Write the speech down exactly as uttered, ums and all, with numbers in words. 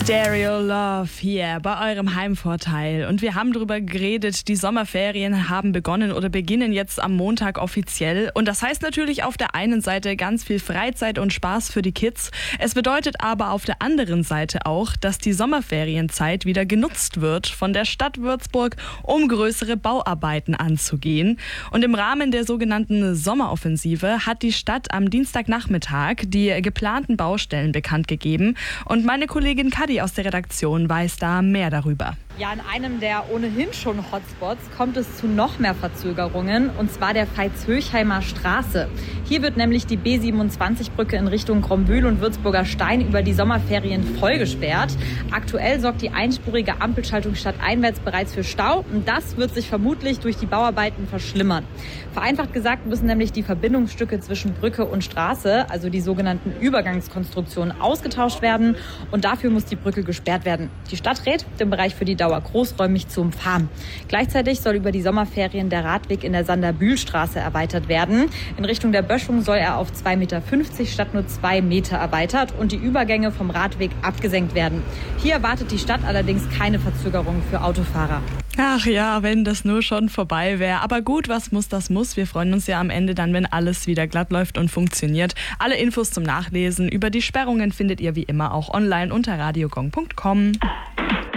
Stereo Love hier bei eurem Heimvorteil. Und wir haben darüber geredet, die Sommerferien haben begonnen oder beginnen jetzt am Montag offiziell. Und das heißt natürlich auf der einen Seite ganz viel Freizeit und Spaß für die Kids. Es bedeutet aber auf der anderen Seite auch, dass die Sommerferienzeit wieder genutzt wird von der Stadt Würzburg, um größere Bauarbeiten anzugehen. Und im Rahmen der sogenannten Sommeroffensive hat die Stadt am Dienstagnachmittag die geplanten Baustellen bekannt gegeben. Und meine Kollegin Kadi aus der Redaktion weiß da mehr darüber. Ja, in einem der ohnehin schon Hotspots kommt es zu noch mehr Verzögerungen, und zwar der Veitshöchheimer Straße. Hier wird nämlich die B siebenundzwanzig-Brücke in Richtung Grombühl und Würzburger Stein über die Sommerferien vollgesperrt. Aktuell sorgt die einspurige Ampelschaltung stadteinwärts bereits für Stau, und das wird sich vermutlich durch die Bauarbeiten verschlimmern. Vereinfacht gesagt müssen nämlich die Verbindungsstücke zwischen Brücke und Straße, also die sogenannten Übergangskonstruktionen, ausgetauscht werden, und dafür muss die Brücke gesperrt werden. Die Stadt rät, den Bereich für die Dauer großräumig zu umfahren. Gleichzeitig soll über die Sommerferien der Radweg in der Sander-Bühl-Straße erweitert werden. In Richtung der Böschung soll er auf zwei Meter fünfzig statt nur zwei Meter erweitert und die Übergänge vom Radweg abgesenkt werden. Hier erwartet die Stadt allerdings keine Verzögerung für Autofahrer. Ach ja, wenn das nur schon vorbei wäre. Aber gut, was muss, das muss. Wir freuen uns ja am Ende dann, wenn alles wieder glatt läuft und funktioniert. Alle Infos zum Nachlesen über die Sperrungen findet ihr wie immer auch online unter radiogong punkt com.